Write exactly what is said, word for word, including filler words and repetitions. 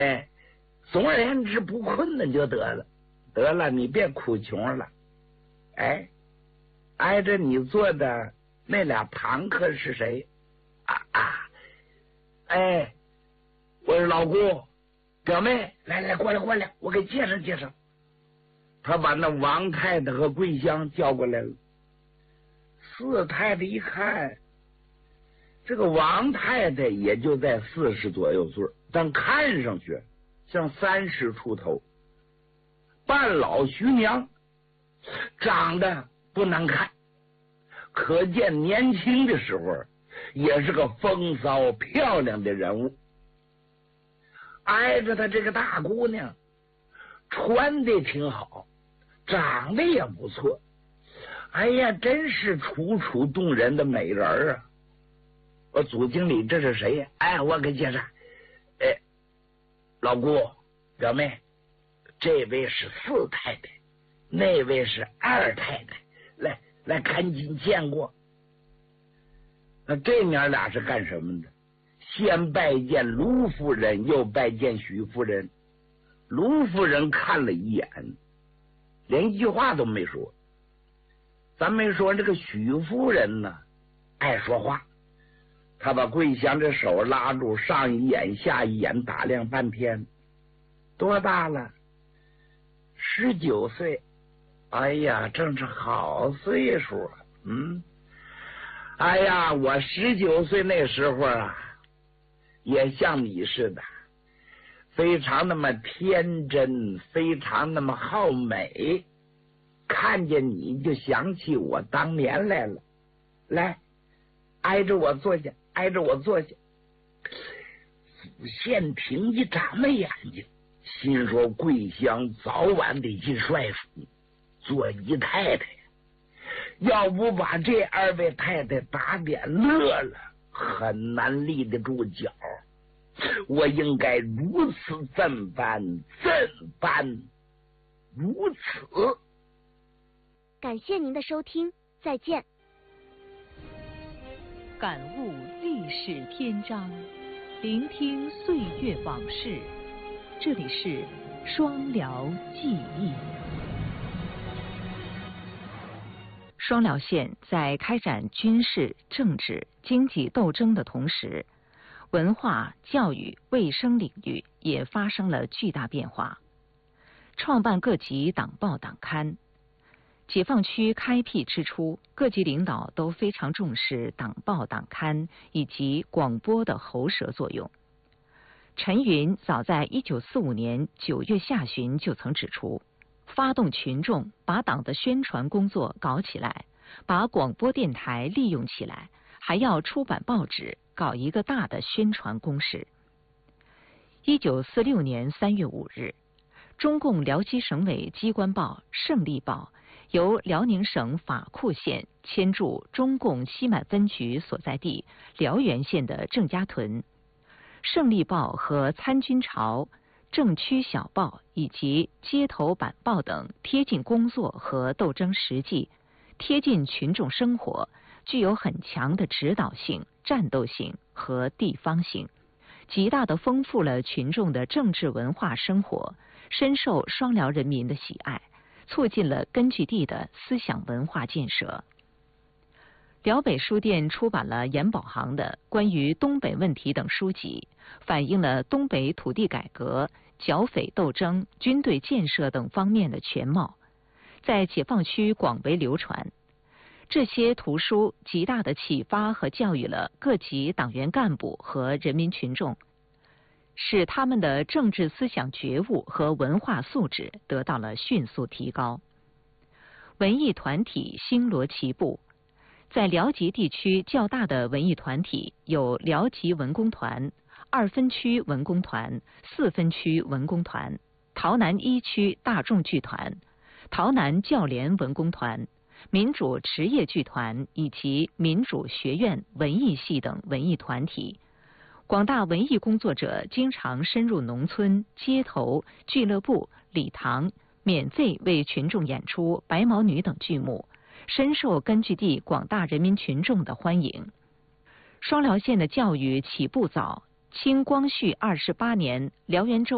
哎，总而言之不困难就得了，得了，你别哭穷了。哎，挨着你坐的那俩堂客是谁？啊啊！哎，我是老姑，表妹，来来，过来过来，我给介绍介绍。他把那王太太和桂香叫过来了。四太太一看，这个王太太也就在四十左右岁，但看上去像三十出头，半老徐娘，长得不难看，可见年轻的时候也是个风骚漂亮的人物。挨着她这个大姑娘，穿的挺好，长得也不错，哎呀，真是楚楚动人的美人啊！我组经理，这是谁呀？哎，我给介绍，哎，老姑表妹，这位是四太太，那位是二太太，来来，赶紧见过。那这娘俩是干什么的？先拜见卢夫人，又拜见许夫人。卢夫人看了一眼，连一句话都没说。咱没说这个许夫人呢，爱说话。他把桂香的手拉住，上一眼下一眼打量半天。多大了？十九岁。哎呀，正是好岁数啊。嗯，哎呀，我十九岁那时候啊，也像你似的，非常那么天真，非常那么好美，看见你就想起我当年来了。来，挨着我坐下，挨着我坐下。县平一眨巴眼睛，心说桂香早晚得进帅府做姨太太，要不把这二位太太打点乐了，很难立得住脚。我应该如此怎般怎般如此。 感谢您的收听，再见。 感悟历史篇章，聆听岁月往事。这里是双辽记忆。双辽县在开展军事、政治、经济斗争的同时，文化、教育、卫生领域也发生了巨大变化。创办各级党报党刊。解放区开辟之初，各级领导都非常重视党报党刊以及广播的喉舌作用。陈云早在一九四五年九月下旬就曾指出，发动群众把党的宣传工作搞起来，把广播电台利用起来，还要出版报纸，搞一个大的宣传攻势。一九四六年三月五日，中共辽西省委机关报《胜利报》由辽宁省法库县迁驻中共西满分局所在地辽源县的郑家屯。胜利报和参军潮、政区小报以及街头板报等贴近工作和斗争实际，贴近群众生活，具有很强的指导性、战斗性和地方性，极大地丰富了群众的政治文化生活，深受双辽人民的喜爱，促进了根据地的思想文化建设。辽北书店出版了严保行的关于东北问题等书籍，反映了东北土地改革、剿匪斗争、军队建设等方面的全貌，在解放区广为流传。这些图书极大地启发和教育了各级党员干部和人民群众，使他们的政治思想觉悟和文化素质得到了迅速提高。文艺团体星罗棋布，在辽吉地区较大的文艺团体有辽吉文工团、二分区文工团、四分区文工团、洮南一区大众剧团、洮南教联文工团、民主职业剧团以及民主学院文艺系等文艺团体。广大文艺工作者经常深入农村、街头、俱乐部、礼堂，免费为群众演出《白毛女》等剧目，深受根据地广大人民群众的欢迎。双辽县的教育起步早，清光绪二十八年，辽源州